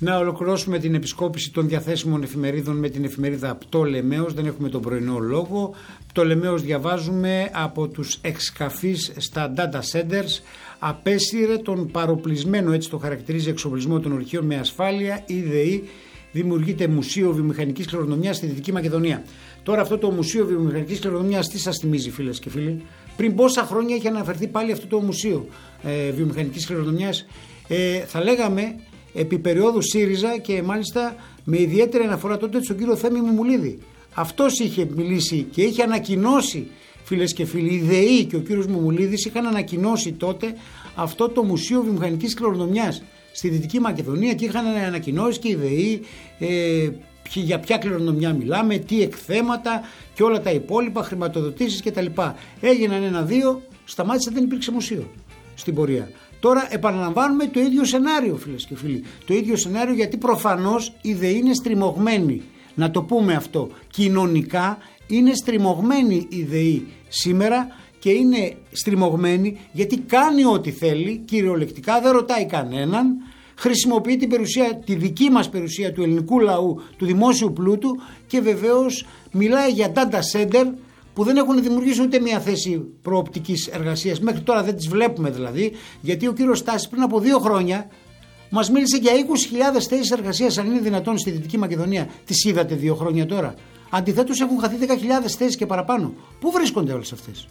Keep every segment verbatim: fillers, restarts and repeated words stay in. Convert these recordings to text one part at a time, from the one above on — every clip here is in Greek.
Να ολοκληρώσουμε την επισκόπηση των διαθέσιμων εφημερίδων με την εφημερίδα Πτολεμαίος. Δεν έχουμε τον πρωινό λόγο. Πτολεμαίος διαβάζουμε από τους εξκαφείς στα data centers. Απέσυρε τον παροπλισμένο, έτσι το χαρακτηρίζει, εξοπλισμό των ορυχείων με ασφάλεια. Η ΔΕΗ δημιουργείται Μουσείο Βιομηχανικής Κληρονομιάς στη Δυτική Μακεδονία. Τώρα αυτό το Μουσείο Βιομηχανικής Κληρονομιάς τι σας θυμίζει, φίλες και φίλοι? Πριν πόσα χρόνια είχε αναφερθεί πάλι αυτό το Μουσείο ε, Βιομηχανικής Κληρονομιάς? Ε, θα λέγαμε επί περίοδου ΣΥΡΙΖΑ και μάλιστα με ιδιαίτερη αναφορά τότε στον κύριο Θέμη Μουμουλίδη. Αυτός είχε μιλήσει και είχε ανακοινώσει, φίλες και φίλοι, η ΔΕΗ και ο κύριος Μουμουλίδης είχαν ανακοινώσει τότε αυτό το Μουσείο Βιομηχανικής Κληρονομιάς στη Δυτική Μακεδονία και είχαν ανακοινώσει και η ΔΕΗ ε, για ποια κληρονομιά μιλάμε, τι εκθέματα και όλα τα υπόλοιπα, χρηματοδοτήσεις κτλ. Έγιναν ένα-δύο, σταμάτησε, δεν υπήρξε μουσείο στην πορεία. Τώρα επαναλαμβάνουμε το ίδιο σενάριο, φίλες και φίλοι. Το ίδιο σενάριο, γιατί προφανώς η ΔΕΗ είναι στριμωγμένη. Να το πούμε αυτό. Κοινωνικά είναι στριμωγμένη η ΔΕΗ σήμερα και είναι στριμωγμένη γιατί κάνει ό,τι θέλει, κυριολεκτικά, δεν ρωτάει κανέναν. Χρησιμοποιεί την περιουσία, τη δική μας περιουσία του ελληνικού λαού, του δημόσιου πλούτου και βεβαίως μιλάει για data center που δεν έχουν δημιουργήσει ούτε μια θέση προοπτικής εργασίας. Μέχρι τώρα δεν τις βλέπουμε δηλαδή, γιατί ο κύριος Στάσης πριν από δύο χρόνια μας μίλησε για είκοσι χιλιάδες θέσεις εργασίας, αν είναι δυνατόν, στη Δυτική Μακεδονία. Τις είδατε δύο χρόνια τώρα? Αντιθέτως έχουν χαθεί δέκα χιλιάδες θέσεις και παραπάνω. Πού βρίσκονται όλες αυτές?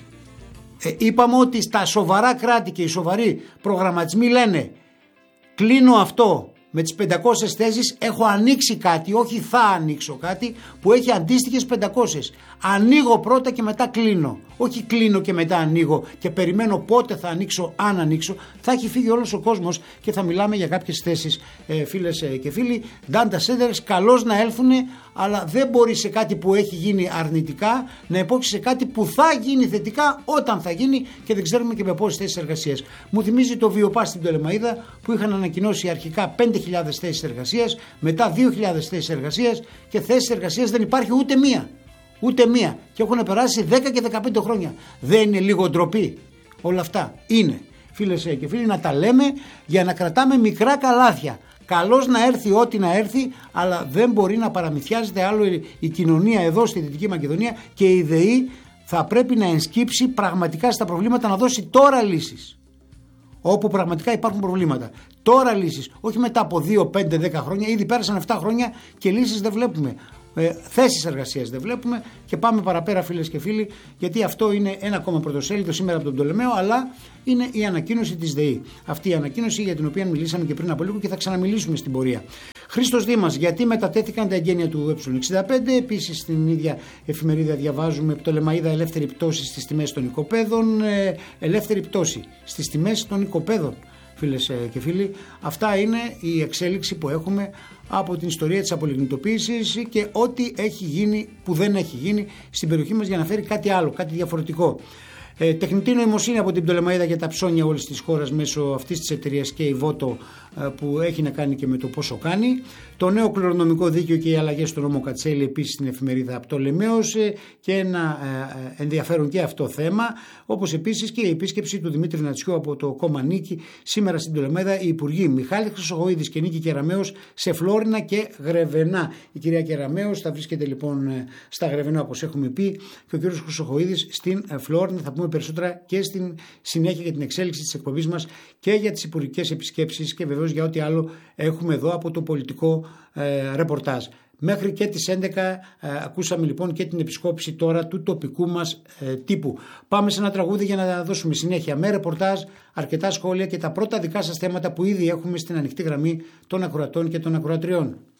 Ε, είπαμε ότι στα σοβαρά κράτη και οι σοβαροί προγραμματισμοί λένε κλείνω αυτό με τις πεντακόσιες θέσεις, έχω ανοίξει κάτι, όχι θα ανοίξω κάτι που έχει αντίστοιχες πεντακόσιες. Ανοίγω πρώτα και μετά κλείνω. Όχι κλείνω και μετά ανοίγω και περιμένω πότε θα ανοίξω, αν ανοίξω. Θα έχει φύγει όλος ο κόσμος και θα μιλάμε για κάποιες θέσεις, ε, φίλες και φίλοι. Data centers καλώς να έλθουν, αλλά δεν μπορεί σε κάτι που έχει γίνει αρνητικά να υπόξει σε κάτι που θα γίνει θετικά όταν θα γίνει και δεν ξέρουμε και με πόσες θέσεις εργασίας. Μου θυμίζει το Βιοπά στην Πτολεμαΐδα που είχαν ανακοινώσει αρχικά πέντε χιλιάδες θέσεις εργασίας, μετά δύο χιλιάδες θέσεις εργασίας και θέσεις εργασίας δεν υπάρχει ούτε μία. Ούτε μία. Και έχουν περάσει δέκα και δεκαπέντε χρόνια. Δεν είναι λίγο ντροπή? Όλα αυτά είναι, φίλες και φίλοι, να τα λέμε για να κρατάμε μικρά καλάθια. Καλώς να έρθει ό,τι να έρθει, αλλά δεν μπορεί να παραμυθιάζεται άλλο η κοινωνία εδώ στη Δυτική Μακεδονία και η ΔΕΗ θα πρέπει να ενσκύψει πραγματικά στα προβλήματα, να δώσει τώρα λύσεις. Όπου πραγματικά υπάρχουν προβλήματα. Τώρα λύσεις, όχι μετά από δύο, πέντε, δέκα χρόνια, ήδη πέρασαν επτά χρόνια και λύσεις δεν βλέπουμε. Ε, θέσεις εργασίας δεν βλέπουμε και πάμε παραπέρα, φίλες και φίλοι, γιατί αυτό είναι ένα ακόμα πρωτοσέλιδο σήμερα από τον Πτολεμαίο, αλλά είναι η ανακοίνωση της ΔΕΗ. Αυτή η ανακοίνωση για την οποία μιλήσαμε και πριν από λίγο και θα ξαναμιλήσουμε στην πορεία. Χρήστος Δήμας, γιατί μετατέθηκαν τα εγγένεια του ε εξήντα πέντε. Επίσης στην ίδια εφημερίδα διαβάζουμε Πτολεμαΐδα, ελεύθερη πτώση στις τιμές των οικοπαίδων. Ε, ελεύθερη πτώση στις τιμές των οικοπαίδων, φίλες και φίλοι. Αυτά είναι η εξέλιξη που έχουμε από την ιστορία της απολιγνητοποίησης και ό,τι έχει γίνει που δεν έχει γίνει στην περιοχή μας για να φέρει κάτι άλλο, κάτι διαφορετικό. Ε, τεχνητή νοημοσύνη από την Πτολεμαΐδα για τα ψώνια όλης της χώρας μέσω αυτής της εταιρείας και η Βότο ε, που έχει να κάνει και με το πόσο κάνει. Το νέο κληρονομικό δίκαιο και οι αλλαγές στο νόμο Κατσέλη επίσης στην εφημερίδα Πτολεμαίος ε, και ένα ε, ενδιαφέρον και αυτό θέμα, όπως επίσης και η επίσκεψη του Δημήτρη Νατσιού από το κόμμα Νίκη σήμερα στην Πτολεμαΐδα, οι υπουργοί Μιχάλης Χρυσοχοΐδης και Νίκη Κεραμέως σε Φλόρινα και Γρεβενά. Η κυρία Κεραμέως θα βρίσκεται λοιπόν στα Γρεβενά, όπως έχουμε πει, και ο κύριος Χρυσοχοΐδης στην Φλόρινα. Θα πούμε περισσότερα και στην συνέχεια για την εξέλιξη της εκπομπής μας και για τις υπουργικές επισκέψεις και βεβαίως για ό,τι άλλο έχουμε εδώ από το πολιτικό ε, ρεπορτάζ. Μέχρι και τις έντεκα ε, ακούσαμε λοιπόν και την επισκόπηση τώρα του τοπικού μας ε, τύπου. Πάμε σε ένα τραγούδι για να δώσουμε συνέχεια με ρεπορτάζ, αρκετά σχόλια και τα πρώτα δικά σας θέματα που ήδη έχουμε στην ανοιχτή γραμμή των ακροατών και των ακροατριών.